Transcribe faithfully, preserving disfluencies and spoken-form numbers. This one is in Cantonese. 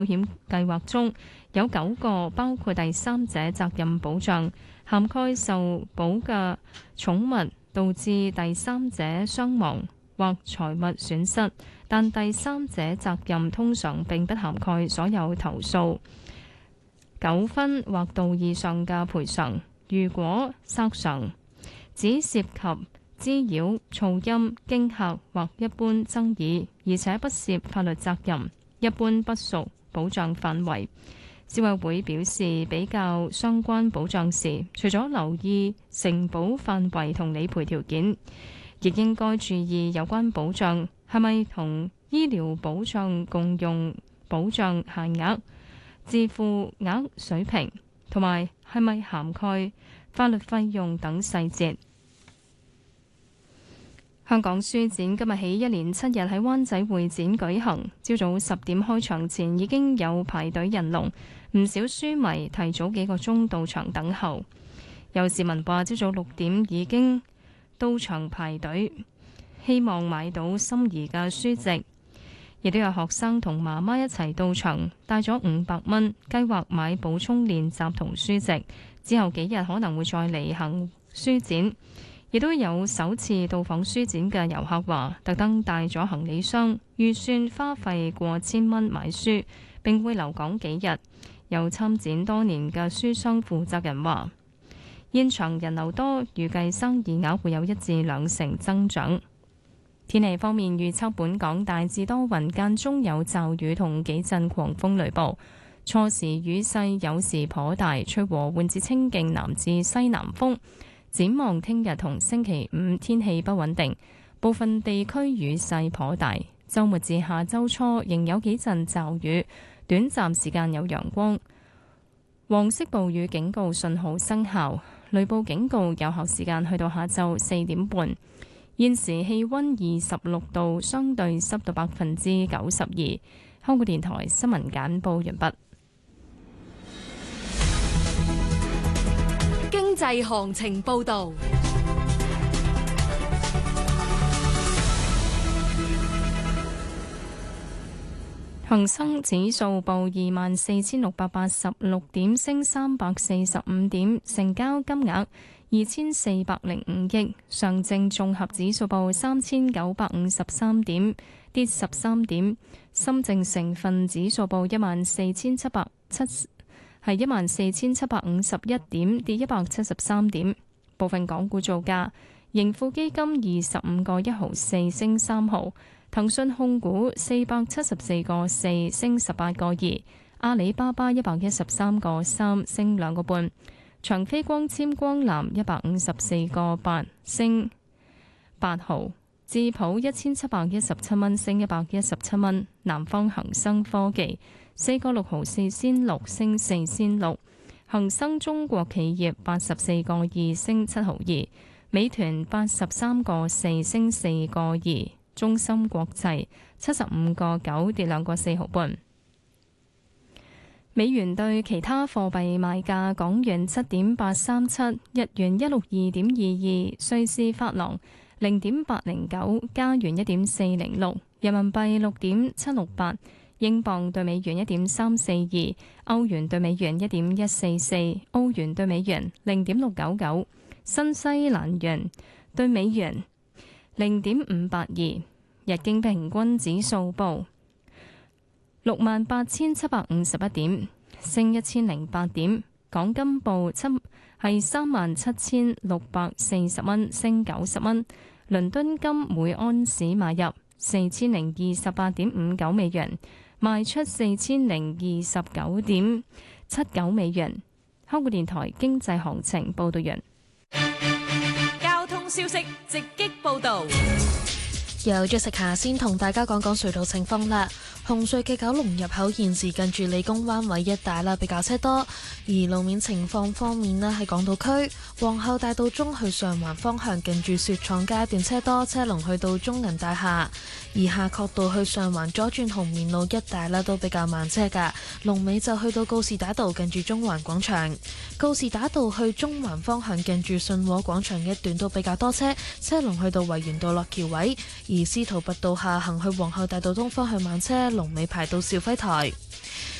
保險計劃中有九個包括第三者責任保障，涵蓋受保嘅寵物導致第三者傷亡或財物損失，但第三者責任通常並不涵蓋所有投訴、糾紛或道義上嘅賠償。如果索償只涉及滋擾、噪音、驚嚇或一般爭議，而且不涉法律責任，一般不屬保障範圍。消委會表示，比較相關保障時，除咗留意承保範圍同理賠條件，亦應該注意有關保障係咪同醫療保障共用保障限額、自付額水平，同埋係咪涵蓋法律費用等細節。香港書展今日起一連七日喺灣仔會展舉行，朝早十點開場前已經有排隊人龍，唔少書迷提早幾個鐘到場等候。有市民話朝早六點已經到場排隊，希望買到心儀嘅書籍，亦都有學生同媽媽一齊到場，帶咗五百蚊，計劃買補充練習同書籍，之後幾日可能會再嚟行書展。亦都有首次到訪書展嘅遊客話，特登帶咗行李箱，預算花費過千蚊買書，並會留港幾日。有參展多年嘅書商負責人話，現場人流多，預計生意額會有一至兩成增長。天氣方面預測，本港大致多雲，間中有驟雨同幾陣狂風雷暴，初時雨勢有時頗大，吹和緩至清勁南至西南風。展望聽日同星期五天氣不穩定，部分地區雨勢頗大。週末至下週初仍有幾陣驟雨，短暫時間有陽光。黃色暴雨警告信號生效，雷暴警告有效時間去到下晝四點半。現時氣溫二十六度，相對濕度百分之九十二。香港電台新聞簡報完畢。 經濟行情報道， 恒生指數報二萬四千六百八十六點，升三百四十五點，成交金額二千四百零五億。上證綜合指數報三千九百五十三點，跌十三點。深證成分指數報一萬四千七百七。係一萬四千七百五十一點，跌一百七十三點。部分港股造價：盈富基金二十五個一毫四升三毫，騰訊控股四百七十四個四升十八個二，阿里巴巴一百一十三個三升兩個半，長飛光纖光纜一百五十四個八升八毫，智普一千七百一十七蚊升一百一十七蚊，南方恒生科技四個六毫四仙六升四仙六，恒生中國企業八十四個二升七毫二，美團八十三個四升四個二，中芯國際七十五個九跌兩個四毫半。美元對其他貨幣賣價：港元七點八三七，日元一六二點二二，瑞士法郎零點八零九，加元一點四零六，人民幣六點七六八。英鎊對美元一點三四二，歐元對美元一點一四四，澳元對美元零點六九九，新西蘭元對美元零點五八二。日經平均指數報六萬八千七百五十一點，升一千零八點。港金報七係三萬七千六百四十蚊，升九十蚊。倫敦金每安士買入四千零二十八點五九美元。賣出四千零二十九點七九美元。香港電台經濟行情報道完。 交通消息直擊報道。 由 Jessica 先同大家講講隧道情況啦。紅隧嘅九龍入口現時近住理工灣位一帶啦，比較車多。而路面情況方面呢，喺港島區皇后大道中去上環方向近住雪廠街一段車多，車龍去到中銀大廈。而夏慤道去上環左轉紅棉路一帶啦，都比較慢車㗎。龍尾就去到告士打道近住中環廣場。告士打道去中環方向近住信和廣場一段都比較多車，車龍去到維園道落橋位。 而司徒拔道下行去皇后大道東方向慢車，龍尾排到肇輝台。